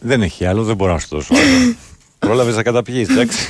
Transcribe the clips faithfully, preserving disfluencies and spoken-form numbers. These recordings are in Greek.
Δεν έχει άλλο, δεν μπορώ να σου δώσω άλλο. Πρόλαβες να καταπιείς, εντάξει.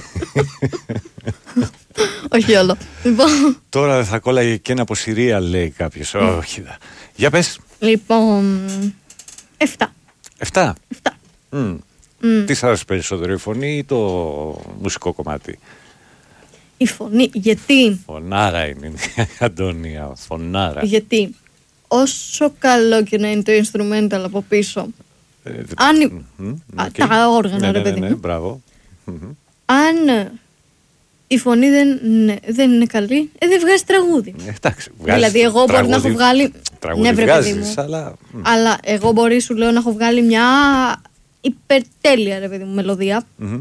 Όχι όλο. Λοιπόν. Τώρα θα κόλλαγε και ένα από Συρία, λέει κάποιος. Όχι. Για πες. Λοιπόν. Εφτά. Εφτά. Εφτά. Mm. Mm. Τι σ' άρεσε περισσότερο, η φωνή ή το μουσικό κομμάτι? Η φωνή. Γιατί? Φωνάρα είναι, Αντώνια. Φωνάρα. Γιατί όσο καλό και να είναι το instrumental από πίσω, ε, αν. Mm-hmm. Α, okay. Τα όργανα, ναι, ρε ναι, παιδί μου. Ναι, ναι, μπράβο. Mm-hmm. Αν η φωνή δεν, ναι, δεν είναι καλή, ε, δεν βγάζει τραγούδι. Ε, εντάξει, βγάζει, δηλαδή, εγώ τραγούδι, μπορεί να έχω βγάλει. Τραγούδι ναι, βγάζεις, παιδί μου. αλλά... αλλά εγώ μπορεί, σου λέω, να έχω βγάλει μια υπερτέλεια, ρε παιδί μου, μελωδία. Mm-hmm.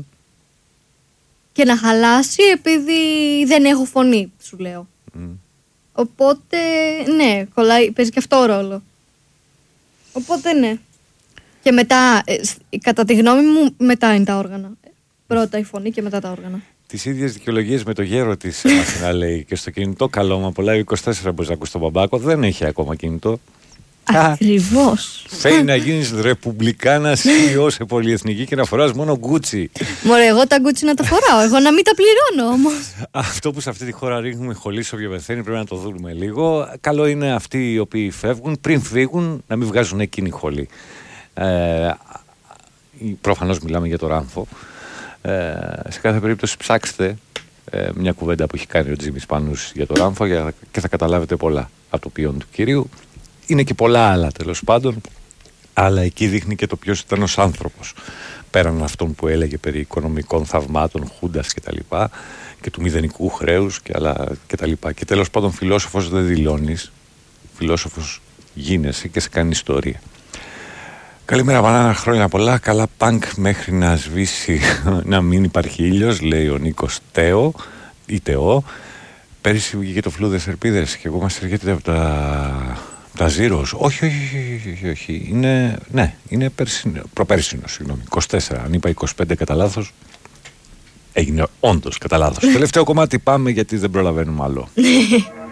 Και να χαλάσει επειδή δεν έχω φωνή, σου λέω. Mm. Οπότε, ναι, κολλάει, παίζει και αυτό ρόλο. Οπότε, ναι. Και μετά, ε, κατά τη γνώμη μου, μετά είναι τα όργανα. Πρώτα η φωνή και μετά τα όργανα. Τις ίδιες δικαιολογίες με το γέρο της Μαθηνά λέει και στο κινητό. Καλό μου, πολλά είκοσι τέσσερα μπορείς να ακούσεις τον μπαμπάκο. Δεν έχει ακόμα κινητό. Ακριβώς. Θέλει να γίνεις ρεπουμπλικάνα σι ι ο σε πολυεθνική και να φοράς μόνο Gucci. Μωρέ, εγώ τα Gucci να τα φοράω. Εγώ να μην τα πληρώνω όμως. Αυτό που σε αυτή τη χώρα ρίχνουμε χολή σε όποια πεθαίνει πρέπει να το δούμε λίγο. Καλό είναι αυτοί οι οποίοι φεύγουν πριν φύγουν να μην βγάζουν εκείνη χολή. Ε, προφανώς μιλάμε για το Ράμφο. Ε, σε κάθε περίπτωση ψάξτε ε, μια κουβέντα που έχει κάνει ο Τζίμις Πάνους για το Ράμφο για, και θα καταλάβετε πολλά από το ποιόν του κυρίου. Είναι και πολλά άλλα τέλος πάντων, αλλά εκεί δείχνει και το ποιος ήταν ως άνθρωπος, πέραν αυτών που έλεγε περί οικονομικών θαυμάτων, χούντας και τα λοιπά και του μηδενικού χρέους και, άλλα, και τα λοιπά. Και τέλος πάντων φιλόσοφος δεν δηλώνεις, φιλόσοφος γίνεσαι και σε κάνει ιστορία. Καλημέρα Βανάνα, χρόνια πολλά, καλά πανκ μέχρι να σβήσει, να μην υπάρχει ήλιος, λέει ο Νίκος Τέο ή Τεό. Πέρυσι βγήκε το φλούδες ελπίδες και εγώ μας έρχεται από τα... Τα Zeros, όχι, όχι, όχι, όχι, είναι, ναι, είναι περσινο, προπέρσινο, συγγνώμη, είκοσι τέσσερα, αν είπα είκοσι πέντε κατά λάθος, έγινε όντως κατά λάθος. Τελευταίο κομμάτι πάμε γιατί δεν προλαβαίνουμε άλλο.